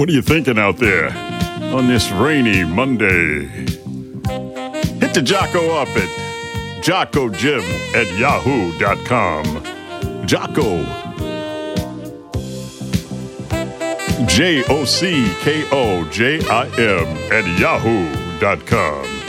What are you thinking out there on this rainy Monday? Hit the Jocko up at jockojim@yahoo.com. Jocko. JOCKOJIM @yahoo.com.